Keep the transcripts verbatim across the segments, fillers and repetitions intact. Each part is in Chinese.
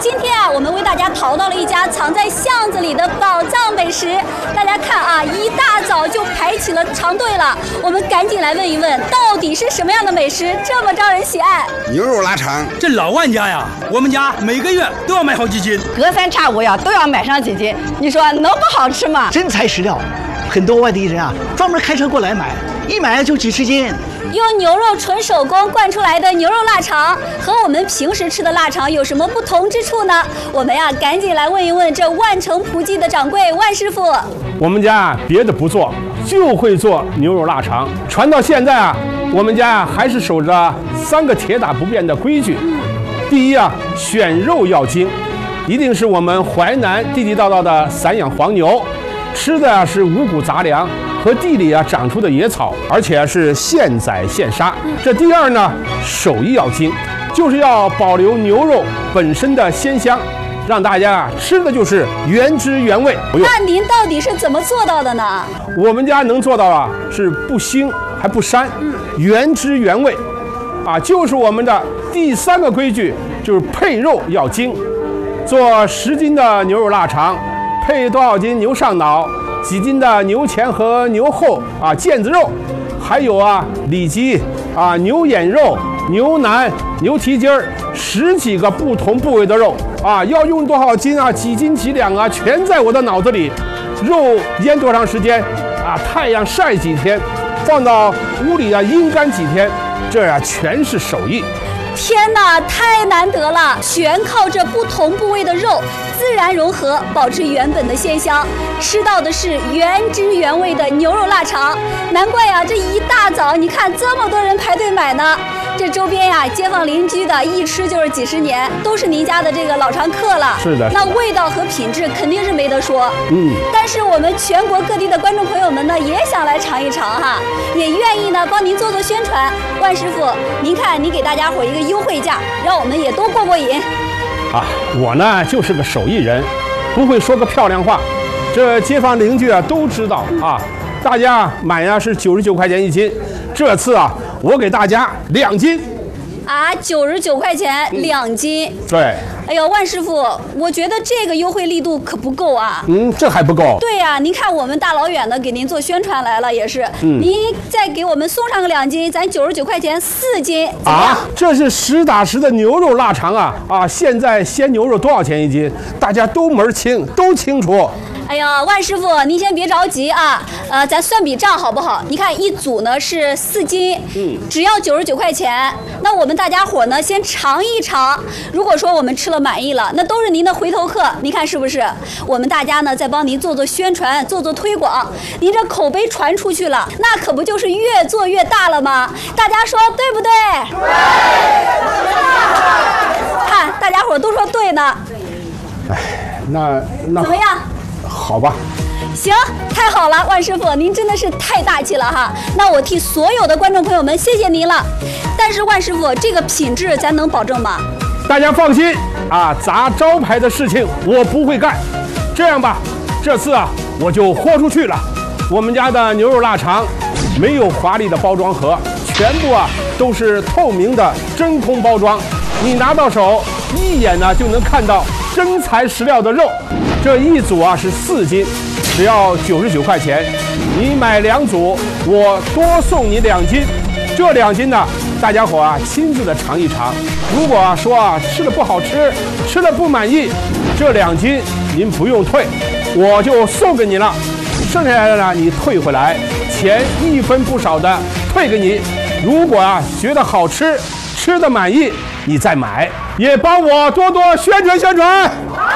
今天啊，我们为大家淘到了一家藏在巷子里的宝藏美食。大家看啊，一大早就排起了长队了。我们赶紧来问一问，到底是什么样的美食这么招人喜爱？ 牛肉腊肠。 这老万家呀，我们家每个月都要买好几斤， 隔三差五呀都要买上几斤。你说能不好吃吗？ 真材实料，很多外地人啊专门开车过来买，一买就几十斤。 用牛肉纯手工灌出来的牛肉腊肠，和我们平时吃的腊肠有什么不同之处呢？我们呀，赶紧来问一问这万城璞记的掌柜万师傅。 我们家别的不做，就会做牛肉腊肠。传到现在啊，我们家还是守着三个铁打不变的规矩。第一啊，选肉要精，一定是我们淮南地地道道的散养黄牛，吃的啊是五谷杂粮和地里啊长出的野草，而且是现宰现杀。这第二呢，手艺要精，就是要保留牛肉本身的鲜香，让大家啊吃的就是原汁原味。 那您到底是怎么做到的呢？ 我们家能做到啊，是不腥还不膻，原汁原味，啊，就是我们的第三个规矩，就是配肉要精。做十斤的牛肉腊肠，配多少斤牛上脑？几斤的牛前和牛后啊腱子肉，还有啊里脊啊牛眼肉、牛腩、牛蹄筋儿，十几个不同部位的肉啊，要用多少斤啊，几斤几两啊，全在我的脑子里。肉腌多长时间啊？太阳晒几天，放到屋里啊阴干几天，这呀、啊、全是手艺。 天哪，太难得了！全靠这不同部位的肉自然融合，保持原本的鲜香，吃到的是原汁原味的牛肉腊肠。难怪呀，这一大早你看这么多人排队买呢。这周边呀，街坊邻居的一吃就是几十年，都是您家的这个老常客了。 是的， 那味道和品质肯定是没得说。 嗯， 但是我们全国各地的观众朋友们呢，也想来尝一尝哈，也愿意呢帮您做做宣传。万师傅，您看您给大家伙一个优惠价，让我们也都过过瘾。 啊，我呢就是个手艺人，不会说个漂亮话，这街坊邻居啊都知道啊。大家买呀是九十九块钱一斤，这次啊我给大家两斤。 啊，九十九块钱两斤。 对。 哎呦，万师傅，我觉得这个优惠力度可不够啊。 嗯，这还不够。 对呀、啊，您看我们大老远的给您做宣传来了，也是。嗯。您再给我们送上个两斤，咱九十九块钱四斤。 啊，这是实打实的牛肉腊肠啊啊！现在鲜牛肉多少钱一斤？大家都门清，都清楚。 哎呀，万师傅，您先别着急啊，呃，咱算笔账好不好？你看一组呢是四斤，嗯，只要九十九块钱。那我们大家伙呢先尝一尝，如果说我们吃了满意了，那都是您的回头客，您看是不是？我们大家呢再帮您做做宣传，做做推广，您这口碑传出去了，那可不就是越做越大了吗？大家说对不对？对。看大家伙都说对呢。 哎，那那怎么样？ 好吧， 行，太好了，万师傅，您真的是太大气了哈。那我替所有的观众朋友们谢谢您了。但是万师傅，这个品质咱能保证吗？ 大家放心啊，砸招牌的事情我不会干。这样吧，这次啊我就豁出去了。我们家的牛肉腊肠没有华丽的包装盒，全部啊都是透明的真空包装，你拿到手一眼呢就能看到真材实料的肉。这一组啊是四斤，只要九十九块钱。你买两组，我多送你两斤。这两斤呢，大家伙啊亲自的尝一尝。如果啊说啊吃的不好吃，吃的不满意，这两斤您不用退，我就送给你了。剩下来的呢，你退回来，钱一分不少的退给你。如果啊觉得好吃，吃的满意，你再买，也帮我多多宣传宣传。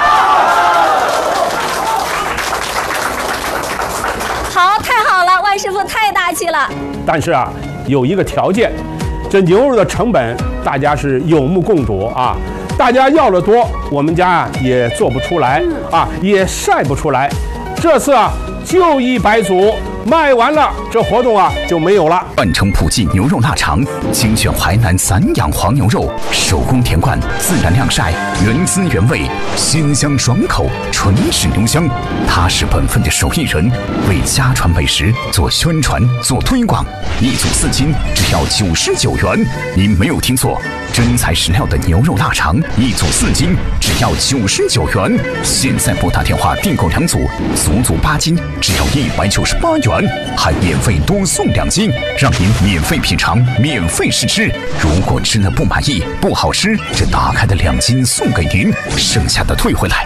好，太好了，万师傅太大气了。 但是啊，有一个条件，这牛肉的成本大家是有目共睹啊。大家要的多，我们家啊也做不出来啊，也晒不出来。这次啊，就一百组，卖完了，这活动啊就没有了。 万城璞记牛肉腊肠，精选淮南散养黄牛肉，手工填灌，自然晾晒，原汁原味，鲜香爽口，纯是牛香。他是本分的手艺人，为家传美食做宣传、做推广。一组四斤，只要九十九元。您没有听错， 真材实料的牛肉腊肠，一组四斤，只要九十九元。现在拨打电话订购两组，足足八斤，只要一百九十八元，还免费多送两斤，让您免费品尝，免费试吃。如果吃了不满意、不好吃，这打开的两斤送给您，剩下的退回来。